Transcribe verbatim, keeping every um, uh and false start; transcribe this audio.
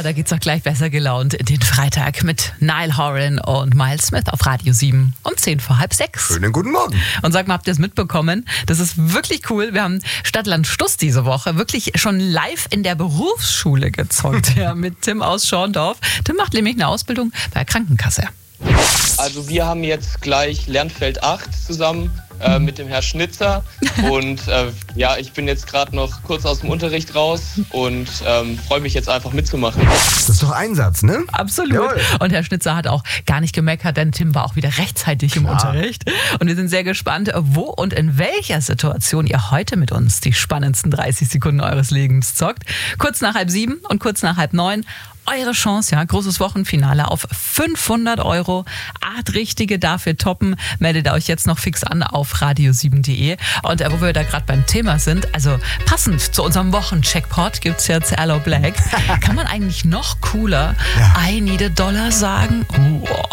da geht's doch gleich besser gelaunt in den Freitag mit Niall Horan und Miles Smith auf Radio sieben um zehn vor halb sechs. Schönen guten Morgen. Und sag mal, habt ihr es mitbekommen? Das ist wirklich cool. Wir haben Stadtland Stuss diese Woche wirklich schon live in der Berufsschule gezockt, ja, mit Tim aus Schorndorf. Tim macht nämlich eine Ausbildung bei der Krankenkasse. Also wir haben jetzt gleich Lernfeld acht zusammen äh, mit dem Herr Schnitzer und äh, ja, ich bin jetzt gerade noch kurz aus dem Unterricht raus und ähm, freue mich jetzt einfach mitzumachen. Das ist doch Einsatz, ne? Absolut. Jawohl. Und Herr Schnitzer hat auch gar nicht gemeckert, denn Tim war auch wieder rechtzeitig im Klar. Unterricht. Und wir sind sehr gespannt, wo und in welcher Situation ihr heute mit uns die spannendsten dreißig Sekunden eures Lebens zockt. Kurz nach halb sieben und kurz nach halb neun. Eure Chance, ja, großes Wochenfinale auf fünfhundert Euro. Acht Richtige dafür toppen. Meldet euch jetzt noch fix an auf radio sieben punkt de. Und äh, wo wir da gerade beim Thema sind, also passend zu unserem Wochencheckpot gibt's jetzt Aloe Black. Kann man eigentlich noch cooler Ja. I need a dollar sagen? Uh,